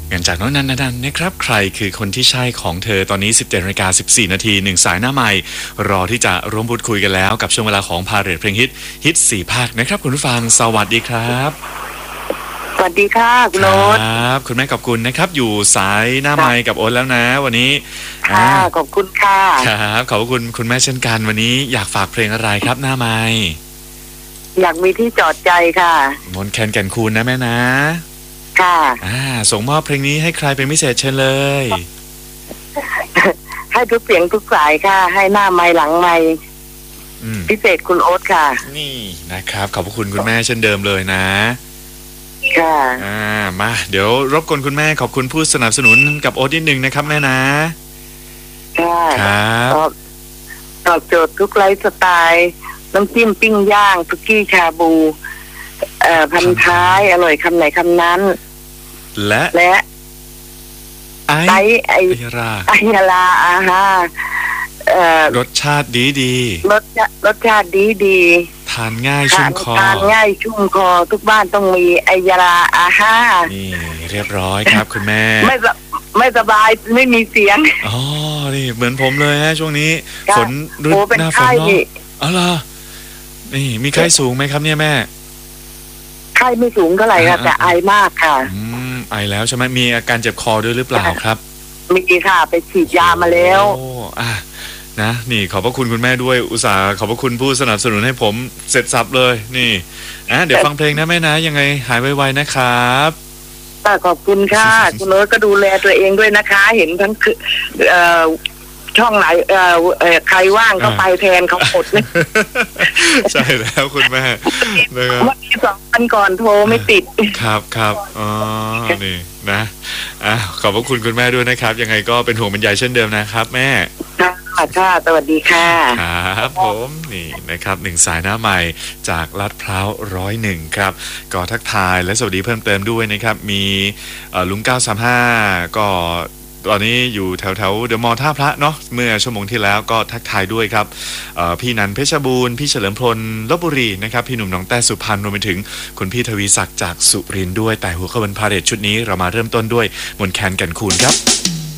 กันจากน้องนันนะครับใครคือคนที่ใช่ของเธอตอนนี้ 17:14 นาที1สายหน้าใหม่รอที่จะร่วมพูดคุยกันแล้วกับช่วงเวลาของพาเหรดเพลงฮิต4ภาคนะครับคุณผู้ฟังสวัสดีครับสวัสดีค่ะคุณโอ๊ตครับคุณแม่ขอบคุณนะครับอยู่สายหน้าไมค์กับโอ๊ตแล้วนะวันนี้ค่ะขอบคุณค่ะครับขอบคุณคุณแม่เช่นกันวันนี้อยากฝากเพลงอะไรครับหน้าไมค์อยากมีที่จอดใจค่ะมนต์แคนแก่นคูนนะแม่นะค่ะส่งมอบเพลงนี้ให้ใครเป็นพิเศษเชิญเลยให้ทุกเสียงทุกสายค่ะให้หน้าไมค์หลังไมค์พิเศษคุณโอ๊ตค่ะนี่นะครับขอบคุณคุณแม่เช่นเดิมเลยนะค่ะมาเดี๋ยวรบกวนคุณแม่ขอบคุณผู้สนับสนุนกับโอ๊ตนิดนึงนะครับแม่นะค่ะครับตอบโจทย์ทุกไลฟ์สไตล์น้ำจิ้มปิ้งย่างทุกี้ชาบูพันท้ายอร่อยคำไหนคำนั้นและไอยาลารสชาติดีรสชาติดีทานง่ายชุ่มคอทุกบ้านต้องมีไอยาลานี่เรียบร้อยครับคุณแม่ไม่สบายไม่มีเสียงอ๋อนี่เหมือนผมเลยฮะช่วงนี้ฝนฤดูหน้าฝนเนาะอ๋อเหรอนี่มีไข้สูงไหมครับเนี่ยแม่ไข้ไม่สูงเท่าไหร่ค่ะแต่ไอมากค่ะไอแล้วใช่ไหมมีอาการเจ็บคอด้วยหรือเปล่าครับมีค่ะไปฉีดยามาแล้วโอ้นะนี่ขอบพระคุณคุณแม่ด้วยอุตส่าห์ขอบพระคุณผู้สนับสนุนให้ผมเสร็จสับเลยนี่เดี๋ยวฟังเพลงนะแม่นะยังไงหายไวๆนะครับขอบคุณค่ะคุณโน้ตก็ดูแลตัวเองด้วยนะคะเห็นทั้งช่องไหนใครว่างก็ไปแทนเขาหมดเลยใช่แล้วคุณแม่นะครับวันที่2 วันก่อนโทรไม่ติดครับอ๋อนี่นะขอบพระคุณคุณแม่ด้วยนะครับยังไงก็เป็นห่วงเป็นใยเช่นเดิมนะครับแม่ค่ะสวัสดีค่ะครับผมนี่นะครับ1สายหน้าใหม่จากลาดพร้าว101ครับก็ทักทายและสวัสดีเพิ่มเติมด้วยนะครับมีลุง935ก็ตอนนี้อยู่แถวเดอะมอลล์ท่าพระเนาะเมื่อชั่วโมงที่แล้วก็ทักทายด้วยครับพี่นันเพชรบูรณ์พี่เฉลิมพลลพบุรีนะครับพี่หนุ่มน้องแต้สุพรรณรวมไปถึงคุณพี่ทวีศักดิ์จากสุรินทร์ด้วยแต่หัวขบวนพาเหรดชุดนี้เรามาเริ่มต้นด้วยมนต์แคนแก่นคูนครับ